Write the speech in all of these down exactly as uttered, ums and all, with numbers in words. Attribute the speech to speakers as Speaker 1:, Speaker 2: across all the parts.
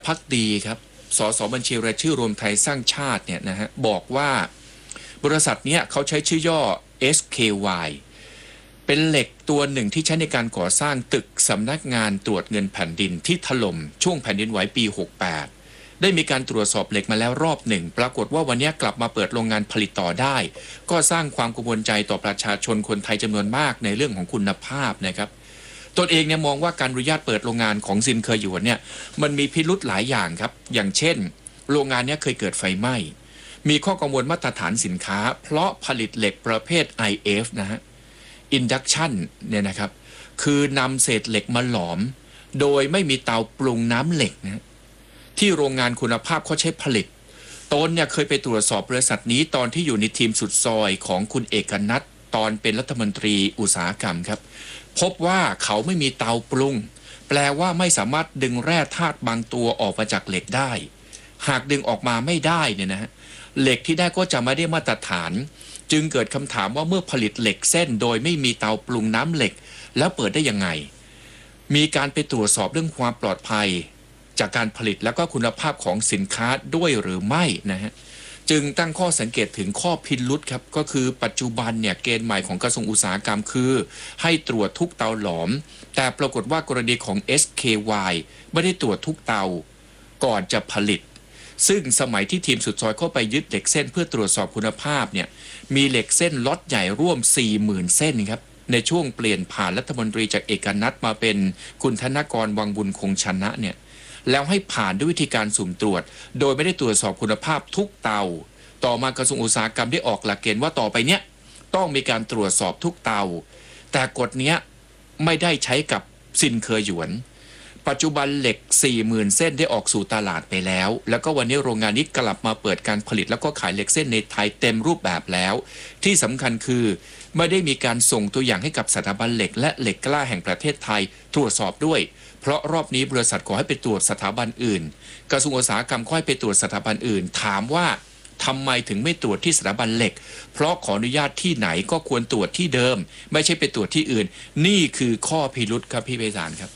Speaker 1: ภักดีครับสสบัญชีรายชื่อรวมไทยสร้างชาติเนี่ยนะฮะบอกว่าบริษัทเนี้ยเขาใช้ชื่อย่อ เอส เค วาย เป็นเหล็กตัวหนึ่งที่ใช้ในการก่อสร้างตึกสำนักงานตรวจเงินแผ่นดินที่ถล่มช่วงแผ่นดินไหวปีหกแปดได้มีการตรวจสอบเหล็กมาแล้วรอบหนึ่งปรากฏว่าวันนี้กลับมาเปิดโรงงานผลิตต่อได้ก็สร้างความกังวลใจต่อประชาชนคนไทยจำนวนมากในเรื่องของคุณภาพนะครับตนเองเนี่ยมองว่าการอนุญาตเปิดโรงงานของซินเคอหยวนเนี่ยมันมีพิรุธหลายอย่างครับอย่างเช่นโรงงานนี้เคยเกิดไฟไหม้มีข้อกังวลมาตรฐานสินค้าเพราะผลิตเหล็กประเภท ไอ เอฟ นะฮะ induction เนี่ยนะครับคือนำเศษเหล็กมาหลอมโดยไม่มีเตาปรุงน้ำเหล็กนะที่โรงงานคุณภาพเขาใช้ผลิตตนเนี่ยเคยไปตรวจสอบบริษัทนี้ตอนที่อยู่ในทีมสุดซอยของคุณเอกนัทตอนเป็นรัฐมนตรีอุตสาหกรรมครับพบว่าเขาไม่มีเตาปรุงแปลว่าไม่สามารถดึงแร่ธาตุบางตัวออกมาจากเหล็กได้หากดึงออกมาไม่ได้เนี่ยนะฮะเหล็กที่ได้ก็จะไม่ได้มาตรฐานจึงเกิดคำถามว่าเมื่อผลิตเหล็กเส้นโดยไม่มีเตาปรุงน้ำเหล็กแล้วเปิดได้ยังไงมีการไปตรวจสอบเรื่องความปลอดภัยจากการผลิตแล้วก็คุณภาพของสินค้าด้วยหรือไม่นะฮะจึงตั้งข้อสังเกตถึงข้อพิรุธครับก็คือปัจจุบันเนี่ยเกณฑ์ใหม่ของกระทรวงอุตสาหกรรมคือให้ตรวจทุกเตาหลอมแต่ปรากฏว่ากรณีของ เอส เค วาย ไม่ได้ตรวจทุกเตาก่อนจะผลิตซึ่งสมัยที่ทีมสุดซอยเข้าไปยึดเหล็กเส้นเพื่อตรวจสอบคุณภาพเนี่ยมีเหล็กเส้นล็อตใหญ่ร่วม สี่หมื่น เส้นครับในช่วงเปลี่ยนผ่านรัฐมนตรีจากเอกนัทมาเป็นคุณธนกรวังบุญคงชนะเนี่ยแล้วให้ผ่านด้วยวิธีการสุ่มตรวจโดยไม่ได้ตรวจสอบคุณภาพทุกเตาต่อมากระทรวงอุตสาหกรรมได้ออกหลักเกณฑ์ว่าต่อไปเนี้ยต้องมีการตรวจสอบทุกเตาแต่กฎเนี้ยไม่ได้ใช้กับซินเคอหยวนปัจจุบันเหล็ก สี่หมื่น เส้นได้ออกสู่ตลาดไปแล้วแล้วก็วันนี้โรงงานนี้กลับมาเปิดการผลิตแล้วก็ขายเหล็กเส้นในไทยเต็มรูปแบบแล้วที่สำคัญคือไม่ได้มีการส่งตัวอย่างให้กับสถาบันเหล็กและเหล็กกล้าแห่งประเทศไทยตรวจสอบด้วยเพราะรอบนี้บริษัทขอให้ไปตรวจสถาบันอื่นกระทรวงอุตสาหกรรมขอให้ไปตรวจสถาบันอื่นถามว่าทำไมถึงไม่ตรวจที่สถาบันเหล็กเพราะขออนุญาตที่ไหนก็ควรตรวจที่เดิมไม่ใช่ไปตรวจที่อื่นนี่คือข้อพิรุธครับพี่ไพศาลครับ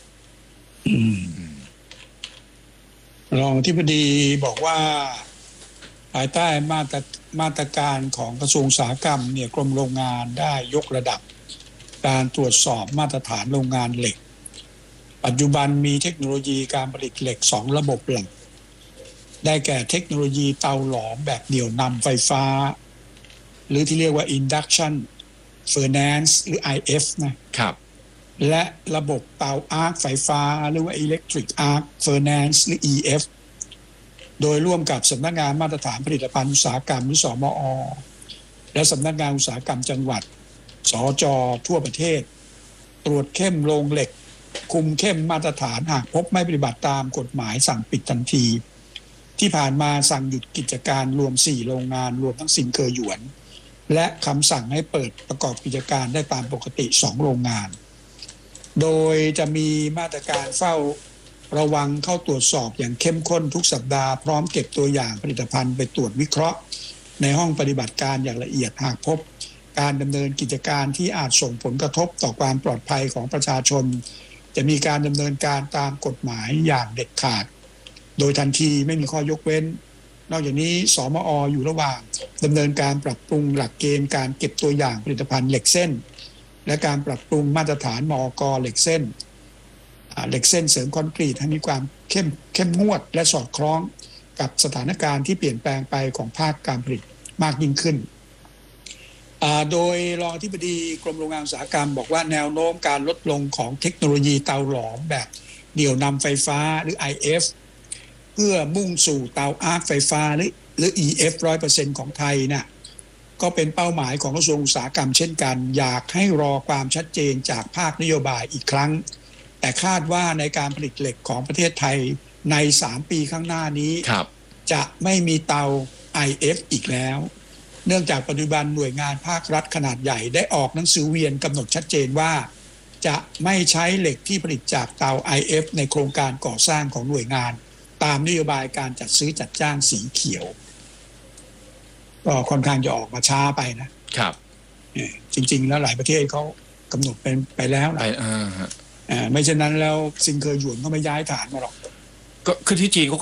Speaker 2: รองอธิบดีบอกว่าภายใต้มาตรมาตรการของกระทรวงอุตสาหกรรมเนี่ยกรมโรงงานได้ยกระดับการตรวจสอบมาตรฐานโรงงานเหล็กปัจจุบันมีเทคโนโลยีการผลิตเหล็กสองระบบหลักได้แก่เทคโนโลยีเตาหลอมแบบเหนี่ยวนำไฟฟ้าหรือที่เรียกว่า induction furnace หรือ ไอ เอฟ นะครับและระบบเตาอาร์คไฟฟ้าหรือว่า electric arc furnace หรือ อี เอฟ โดยร่วมกับสำนักงานมาตรฐานผลิตภัณฑ์อุตสาหกรรมหรือสมอ.และสำนักงานอุตสาหกรรมจังหวัดสจ.ทั่วประเทศตรวจเข้มโรงเหล็กคุมเข้มมาตรฐานหากพบไม่ปฏิบัติตามกฎหมายสั่งปิดทันทีที่ผ่านมาสั่งหยุดกิจการรวมสี่โรงงานรวมทั้งซินเคอหยวนและคำสั่งให้เปิดประกอบกิจการได้ตามปกติสองโรงงานโดยจะมีมาตรการเฝ้าระวังเข้าตรวจสอบอย่างเข้มข้นทุกสัปดาห์พร้อมเก็บตัวอย่างผลิตภัณฑ์ไปตรวจวิเคราะห์ในห้องปฏิบัติการอย่างละเอียดหากพบการดำเนินกิจการที่อาจส่งผลกระทบต่อความปลอดภัยของประชาชนจะมีการดำเนินการตามกฎหมายอย่างเด็ดขาดโดยทันทีไม่มีข้อยกเว้นนอกจากนี้สมอ.อยู่ระหว่างดำเนินการปรับปรุงหลักเกณฑ์การเก็บตัวอย่างผลิตภัณฑ์เหล็กเส้นและการปรับปรุงมาตรฐานมอก.เหล็กเส้นเหล็กเส้นเสริมคอนกรีตให้มีความเข้มเข้มงวดและสอดคล้องกับสถานการณ์ที่เปลี่ยนแปลงไปของภาคการผลิตมากยิ่งขึ้นโดยรองอธิบดีกรมโรงงานอุตสาหกรรมบอกว่าแนวโน้มการลดลงของเทคโนโลยีเตาหลอมแบบเดี่ยวนำไฟฟ้าหรือ ไอ เอฟ เพื่อมุ่งสู่เตาอาร์คไฟฟ้าหรือหรือ อี เอฟ หนึ่งร้อยเปอร์เซ็นต์ ของไทยน่ะก็เป็นเป้าหมายของกระทรวงอุตสาหกรรมเช่นกันอยากให้รอความชัดเจนจากภาคนโยบายอีกครั้งแต่คาดว่าในการผลิตเหล็กของประเทศไทยในสามปีข้างหน้านี้จะไม่มีเตา ไอ เอฟ อีกแล้วเนื่องจากปัจจุบันหน่วยงานภาครัฐขนาดใหญ่ได้ออกหนังสือเวียนกำหนดชัดเจนว่าจะไม่ใช้เหล็กที่ผลิตจากเตา ไอ เอฟ ในโครงการก่อสร้างของหน่วยงานตามนโยบายการจัดซื้อจัดจ้างสีเขียวก็ค่อนข้างจะออกมาช้าไปนะครับจริงๆแล้วหลายประเทศเขากำหนดเป็นไปแล้วนะไม่เช่นนั้นแล้วซินเคอหยวนก็ไม่ย้ายฐานมาหรอก
Speaker 1: ก็คือที่จีนเขา